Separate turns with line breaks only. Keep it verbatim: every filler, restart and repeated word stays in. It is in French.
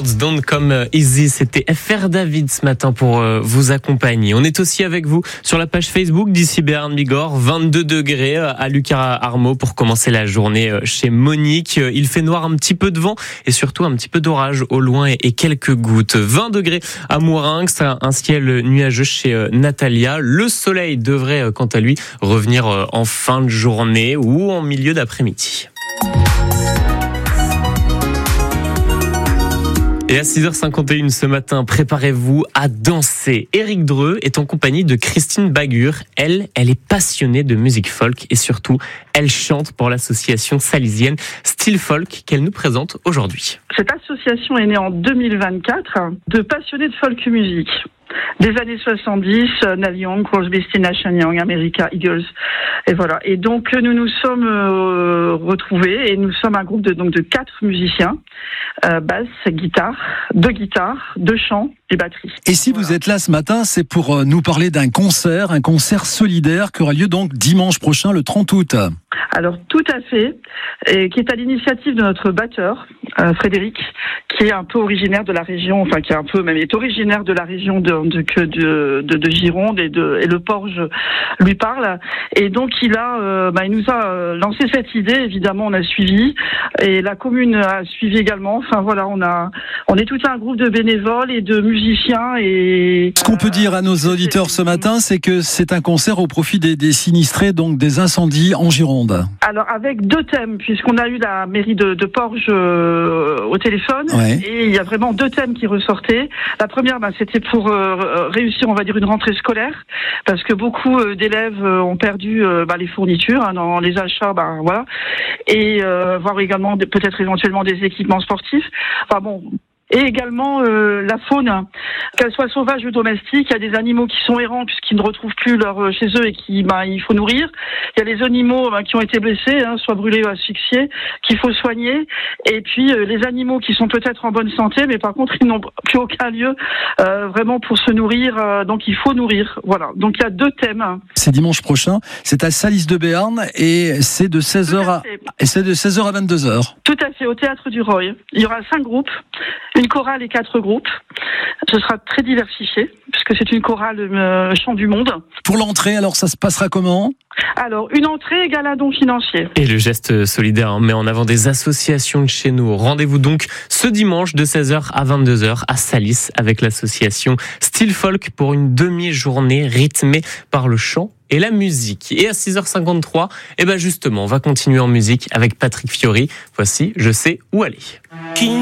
Words Don't Come Easy, c'était F R David ce matin pour euh, vous accompagner. On est aussi avec vous sur la page Facebook d'ici Béarn Bigorre, vingt-deux degrés à Lucara-Armaux pour commencer la journée chez Monique. Il fait noir, un petit peu de vent et surtout un petit peu d'orage au loin et quelques gouttes. vingt degrés à Mourinx, un ciel nuageux chez Natalia. Le soleil devrait quant à lui revenir en fin de journée ou en milieu d'après-midi. Et à six heures cinquante et une ce matin, préparez-vous à danser. Éric Dreux est en compagnie de Christine Bagur. Elle, elle est passionnée de musique folk et surtout, elle chante pour l'association salisienne Style Folk qu'elle nous présente aujourd'hui.
Cette association est née en deux mille vingt-quatre de passionnés de folk music. Des années soixante-dix, Neil Young, Crosby, Stills, Nash and Young, America, Eagles, et voilà. Et donc nous nous sommes euh, retrouvés et nous sommes un groupe de donc de quatre musiciens, euh, basse, guitare, deux guitares, deux chants et batterie.
Et si voilà. Vous êtes là ce matin, c'est pour nous parler d'un concert, un concert solidaire qui aura lieu donc dimanche prochain, le trente août.
Alors tout à fait, et qui est à l'initiative de notre batteur euh, Frédéric, qui est un peu originaire de la région, enfin qui est un peu même est originaire de la région de de de, de, de Gironde et de et le Porge lui parle. Et donc il a, euh, bah, il nous a lancé cette idée. Évidemment, on a suivi et la commune a suivi également. Enfin voilà, on a on est tout un groupe de bénévoles et de musiciens. Et
ce qu'on peut dire à nos auditeurs ce matin, c'est que c'est un concert au profit des, des sinistrés, donc des incendies en Gironde.
Alors avec deux thèmes, puisqu'on a eu la mairie de, de Porge euh, au téléphone, ouais. Et il y a vraiment deux thèmes qui ressortaient. La première, bah, c'était pour euh, réussir, on va dire, une rentrée scolaire, parce que beaucoup euh, d'élèves euh, ont perdu euh, bah, les fournitures, hein, dans les achats, bah, voilà, et euh, voir également des, peut-être éventuellement des équipements sportifs. Enfin bon. Et également euh, la faune, qu'elle soit sauvage ou domestique, il y a des animaux qui sont errants puisqu'ils ne retrouvent plus leur euh, chez eux et qui, bah, il faut nourrir. Il y a les animaux bah, qui ont été blessés, hein, soit brûlés ou asphyxiés, qu'il faut soigner. Et puis euh, les animaux qui sont peut-être en bonne santé, mais par contre ils n'ont plus aucun lieu euh, vraiment pour se nourrir. Euh, donc il faut nourrir. Voilà. Donc il y a deux thèmes.
C'est dimanche prochain. C'est à Salis de Béarn et c'est de seize heures à, et c'est de seize heures à vingt-deux heures.
Tout à fait, au Théâtre du Roy. Il y aura cinq groupes. Une chorale et quatre groupes. Ce sera très diversifié, puisque c'est une chorale euh, chant du monde.
Pour l'entrée, alors ça se passera comment ?
Alors, une entrée égale un don financier.
Et le geste solidaire met en avant des associations de chez nous. Rendez-vous donc ce dimanche de seize heures à vingt-deux heures à Salis avec l'association Style Folk pour une demi-journée rythmée par le chant et la musique. Et à six heures cinquante-trois, eh ben justement, on va continuer en musique avec Patrick Fiori. Voici Je sais où aller.